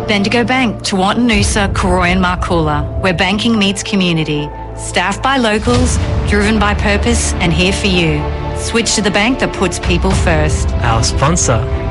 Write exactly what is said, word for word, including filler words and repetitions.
Bendigo Bank, Tewantin Noosa, Koroy and Marcoola, where banking meets community. Staffed by locals, driven by purpose and here for you. Switch to the bank that puts people first. Our sponsor,